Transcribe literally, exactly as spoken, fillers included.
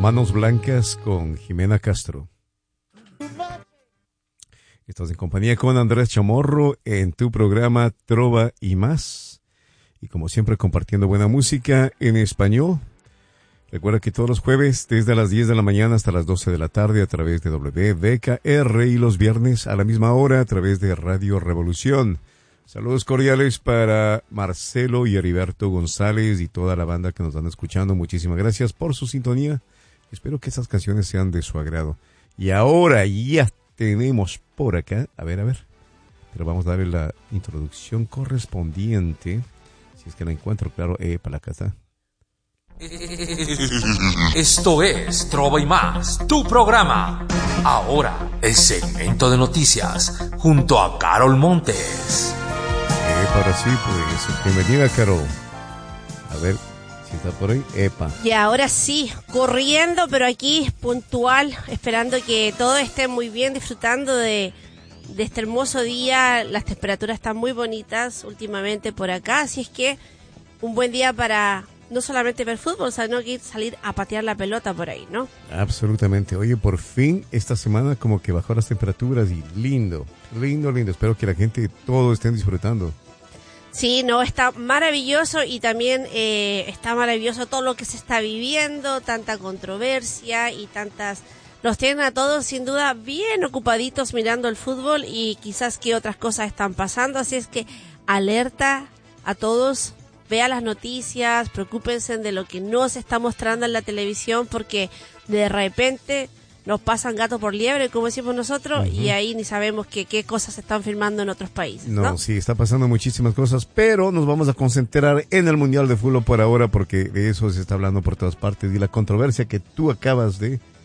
Manos Blancas con Jimena Castro. Estás en compañía con Andrés Chamorro en tu programa Trova y Más. Y como siempre compartiendo buena música en español. Recuerda que todos los jueves desde las diez de la mañana hasta las doce de la tarde a través de W D K R y los viernes a la misma hora a través de Radio Revolución. Saludos cordiales para Marcelo y Heriberto González y toda la banda que nos están escuchando. Muchísimas gracias por su sintonía. Espero que estas canciones sean de su agrado. Y ahora ya tenemos por acá, a ver, a ver, pero vamos a darle la introducción correspondiente. Si es que la encuentro, claro, eh, para la casa. Esto es Trova y Más, tu programa. Ahora, el segmento de noticias, junto a Carol Montes. Eh, para sí, pues, bienvenida, Carol. A ver, si está por ahí, epa. Y ahora sí, corriendo, pero aquí, puntual, esperando que todos estén muy bien, disfrutando de, de este hermoso día. Las temperaturas están muy bonitas últimamente por acá, así es que un buen día para no solamente ver fútbol, sino que salir a patear la pelota por ahí, ¿no? Absolutamente. Oye, por fin esta semana como que bajó las temperaturas y lindo, lindo, lindo. Espero que la gente todo estén disfrutando. Sí, no, está maravilloso y también eh, está maravilloso todo lo que se está viviendo, tanta controversia y tantas... Los tienen a todos sin duda bien ocupaditos mirando el fútbol y quizás que otras cosas están pasando, así es que alerta a todos. Vea las noticias, preocúpense de lo que no se está mostrando en la televisión porque de repente nos pasan gato por liebre, como decimos nosotros, uh-huh. y ahí ni sabemos qué, qué cosas se están firmando en otros países. No, ¿no? Sí, está pasando muchísimas cosas, pero nos vamos a concentrar en el Mundial de Fútbol por ahora porque de eso se está hablando por todas partes y la controversia que tú acabas de